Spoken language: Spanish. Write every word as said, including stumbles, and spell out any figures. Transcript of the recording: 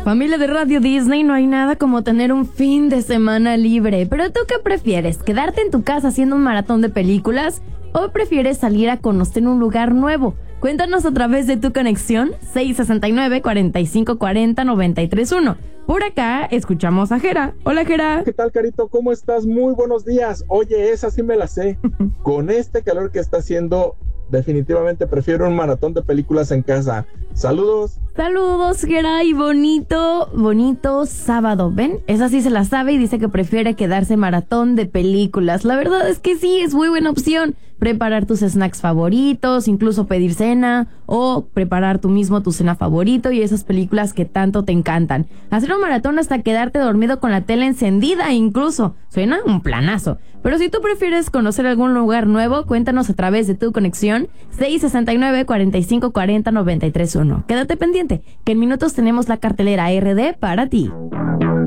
Familia de Radio Disney, no hay nada como tener un fin de semana libre. Pero ¿tú qué prefieres? ¿Quedarte en tu casa haciendo un maratón de películas? ¿O prefieres salir a conocer un lugar nuevo? Cuéntanos a través de tu conexión seis sesenta y nueve, cuarenta y cinco cuarenta, noventa y tres uno. Por acá escuchamos a Jera. Hola, Jera. ¿Qué tal, Carito? ¿Cómo estás? Muy buenos días. Oye, esa sí me la sé. Con este calor que está haciendo, definitivamente prefiero un maratón de películas en casa. Saludos. Saludos, Jera, y bonito, bonito sábado. ¿Ven? Esa sí se la sabe y dice que prefiere quedarse maratón de películas. La verdad es que sí, es muy buena opción. Preparar tus snacks favoritos, incluso pedir cena o preparar tú mismo tu cena favorito y esas películas que tanto te encantan. Hacer un maratón hasta quedarte dormido con la tele encendida incluso. Suena un planazo. Pero si tú prefieres conocer algún lugar nuevo, cuéntanos a través de tu conexión seis sesenta y nueve, cuarenta y cinco cuarenta, noventa y tres uno. Quédate pendiente, que en minutos tenemos la cartelera R D para ti.